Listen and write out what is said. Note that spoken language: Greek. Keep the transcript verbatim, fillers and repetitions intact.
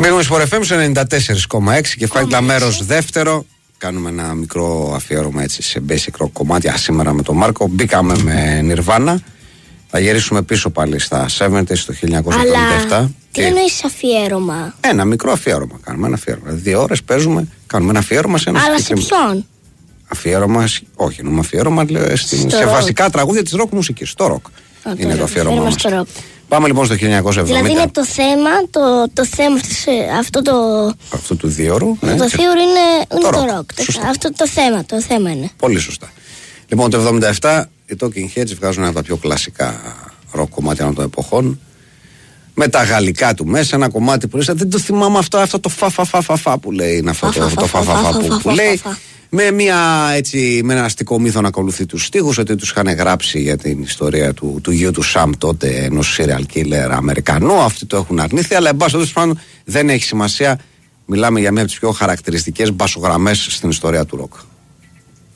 Μπήκαμε στο εφ εμ ενενήντα τέσσερα κόμμα έξι και φάγει μέρος δεύτερο. Κάνουμε ένα μικρό αφιέρωμα έτσι σε basic rock κομμάτια σήμερα με τον Μάρκο. Μπήκαμε με Nirvana. Θα γυρίσουμε πίσω πάλι στα εβδομήντα στο χίλια εννιακόσια εβδομήντα επτά. Αλλά τι εννοείς αφιέρωμα? Ένα μικρό αφιέρωμα. Κάνουμε ένα αφιέρωμα. Δύο ώρες παίζουμε, κάνουμε ένα αφιέρωμα σε ένα. Αλλά σε ποιον? Αφιέρωμα, όχι, εννοούμε αφιέρωμα στην, σε rock. Βασικά τραγούδια της rock μουσικής. Στο rock. Α, είναι το αφιέρωμα μας. Πάμε λοιπόν στο χίλια εννιακόσια εβδομήντα. Δηλαδή είναι το θέμα, το, το θέμα αυτό το. Αυτό του δύο ώρου. Ναι, το δύο ώρου είναι το, είναι το rock. rock. Αυτό το θέμα, το θέμα είναι. Πολύ σωστά. Λοιπόν, το εβδομήντα επτά οι Talking Heads βγάζουν ένα από τα πιο κλασικά rock κομμάτια των εποχών. Με τα γαλλικά του μέσα, ένα κομμάτι που λέει. Δεν το θυμάμαι αυτό, αυτό το φα φα φα φα, φα που λέει. Είναι αυτό το φα φα φα που λέει. Με, μια, έτσι, με ένα αστικό μύθο να ακολουθεί τους στίχους, ότι τους είχαν γράψει για την ιστορία του, του γιου του Σαμ τότε, ενός serial killer Αμερικανού. Αυτοί το έχουν αρνήθει, αλλά εν πάση περιπτώσει δεν έχει σημασία. Μιλάμε για μια από τις πιο χαρακτηριστικές μπασογραμμές στην ιστορία του ροκ.